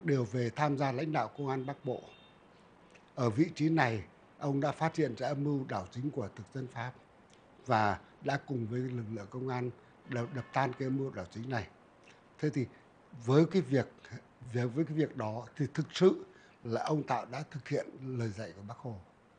đều về tham gia lãnh đạo công an Bắc Bộ. Ở vị trí này, ông đã phát hiện ra âm mưu đảo chính của thực dân Pháp và đã cùng với lực lượng công an đập tan cái âm mưu đảo chính này. Thế thì với cái việc đó thì thực sự là ông Tạo đã thực hiện lời dạy của Bác Hồ.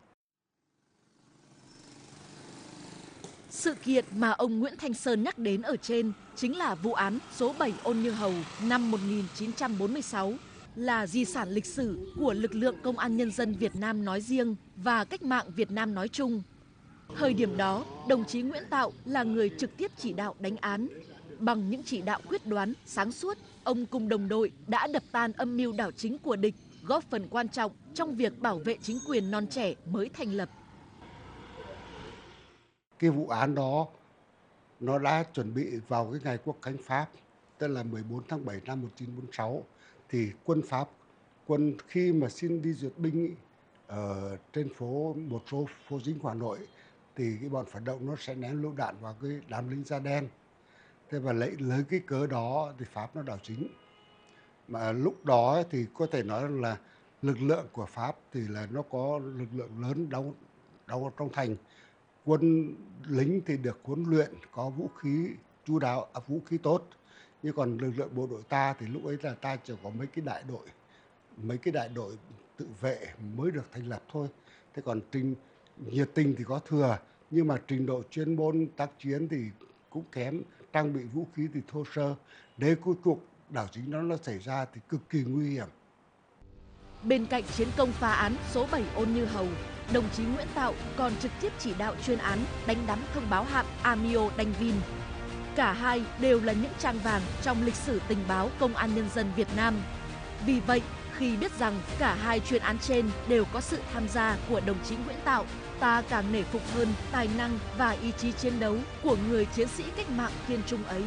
Sự kiện mà ông Nguyễn Thanh Sơn nhắc đến ở trên chính là vụ án số 7 Ôn Như Hầu năm 1946, là di sản lịch sử của lực lượng công an nhân dân Việt Nam nói riêng và cách mạng Việt Nam nói chung. Thời điểm đó, đồng chí Nguyễn Tạo là người trực tiếp chỉ đạo đánh án. Bằng những chỉ đạo quyết đoán, sáng suốt, ông cùng đồng đội đã đập tan âm mưu đảo chính của địch, góp phần quan trọng trong việc bảo vệ chính quyền non trẻ mới thành lập. Cái vụ án đó nó đã chuẩn bị vào cái ngày Quốc khánh Pháp, tức là 14 tháng 7 năm 1946, thì quân khi mà xin đi duyệt binh ý, ở trên một số phố chính của Hà Nội, thì cái bọn phản động nó sẽ ném lựu đạn vào cái đám lính da đen. Thế và lấy cái cớ đó thì Pháp nó đảo chính. Mà lúc đó thì có thể nói là lực lượng của Pháp thì là nó có lực lượng lớn đóng trong thành. Quân lính thì được huấn luyện, có vũ khí chu đáo, vũ khí tốt. Nhưng còn lực lượng bộ đội ta thì lúc ấy là ta chỉ có mấy cái đại đội tự vệ mới được thành lập thôi. Thế còn nhiệt tình thì có thừa, nhưng mà trình độ chuyên môn tác chiến thì cũng kém, trang bị vũ khí thì thô sơ. Nếu cuối cuộc đảo chính nó xảy ra thì cực kỳ nguy hiểm. Bên cạnh chiến công phá án số 7 Ôn Như Hầu, đồng chí Nguyễn Tạo còn trực tiếp chỉ đạo chuyên án đánh đắm thông báo hạm Amio Đanh Vin. Cả hai đều là những trang vàng trong lịch sử tình báo Công an Nhân dân Việt Nam. Vì vậy, khi biết rằng cả hai chuyên án trên đều có sự tham gia của đồng chí Nguyễn Tạo, ta càng nể phục hơn tài năng và ý chí chiến đấu của người chiến sĩ cách mạng kiên trung ấy.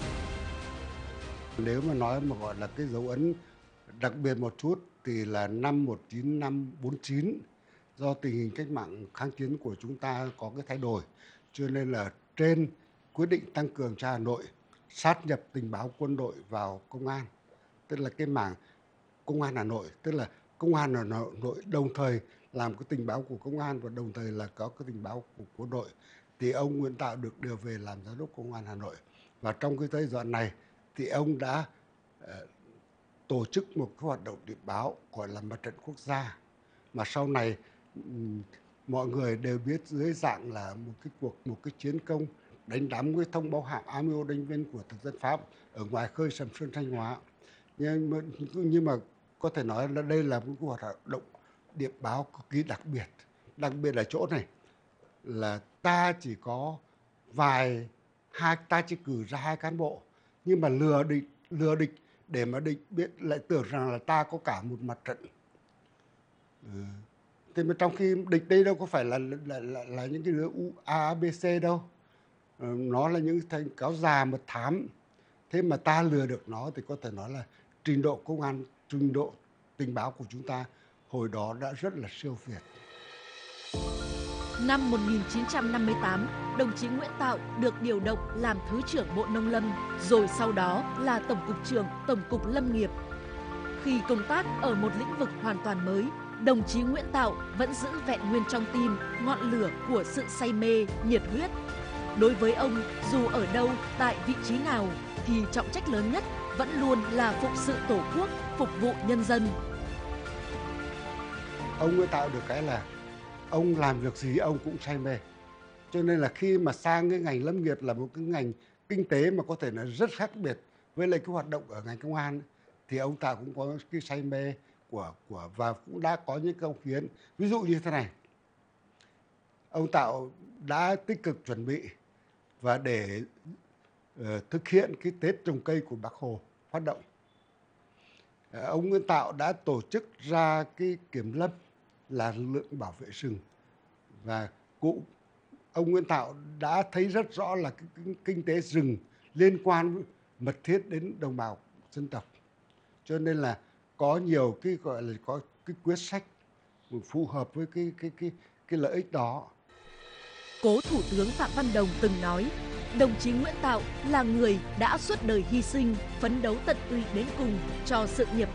Nếu mà nói mà gọi là cái dấu ấn đặc biệt một chút thì là năm 1949, do tình hình cách mạng kháng chiến của chúng ta có cái thay đổi, cho nên là trên quyết định tăng cường cho Hà Nội, sát nhập tình báo quân đội vào công an, tức là cái mảng công an Hà Nội, tức là công an Hà Nội đồng thời làm cái tình báo của công an và đồng thời là có cái tình báo của quân đội. Thì ông Nguyễn Tạo được điều về làm giám đốc công an Hà Nội, và trong cái thời gian này thì ông đã tổ chức một cái hoạt động điệp báo gọi là Mặt trận Quốc gia, mà sau này mọi người đều biết dưới dạng là một cái chiến công đánh đắm cái thông báo hạm Amio Đanh Vin của thực dân Pháp ở ngoài khơi Sầm Sơn Thanh Hóa. Nhưng mà có thể nói là đây là một hoạt động điệp báo cực kỳ đặc biệt ở chỗ này là ta chỉ có ta chỉ cử ra 2 cán bộ, nhưng mà lừa địch để mà địch biết lại tưởng rằng là ta có cả một mặt trận. Thế mà trong khi địch đây đâu có phải là những cái đứa ABC đâu, nó là những thành cáo già mật thám. Thế mà ta lừa được nó thì có thể nói là trình độ công an, trình độ tình báo của chúng ta hồi đó đã rất là siêu việt. Năm 1958, đồng chí Nguyễn Tạo được điều động làm Thứ trưởng Bộ Nông Lâm, rồi sau đó là Tổng cục trưởng Tổng cục Lâm nghiệp. Khi công tác ở một lĩnh vực hoàn toàn mới, đồng chí Nguyễn Tạo vẫn giữ vẹn nguyên trong tim ngọn lửa của sự say mê, nhiệt huyết. Đối với ông, dù ở đâu, tại vị trí nào, thì trọng trách lớn nhất vẫn luôn là phụng sự Tổ quốc, phục vụ nhân dân. Ông Nguyễn Tạo được cái là ông làm việc gì ông cũng say mê. Cho nên là khi mà sang cái ngành lâm nghiệp là một cái ngành kinh tế mà có thể là rất khác biệt với lại cái hoạt động ở ngành công an, thì ông Tạo cũng có cái say mê và cũng đã có những công hiến. Ví dụ như thế này, ông Tạo đã tích cực chuẩn bị và để thực hiện cái Tết trồng cây của Bác Hồ phát động. Ông Nguyễn Tạo đã tổ chức ra cái kiểm lâm là lực lượng bảo vệ rừng, và ông Nguyễn Tạo đã thấy rất rõ là cái kinh tế rừng liên quan mật thiết đến đồng bào dân tộc, cho nên là có nhiều cái gọi là có cái quyết sách phù hợp với cái lợi ích đó. Cố Thủ tướng Phạm Văn Đồng từng nói, đồng chí Nguyễn Tạo là người đã suốt đời hy sinh, phấn đấu tận tụy đến cùng cho sự nghiệp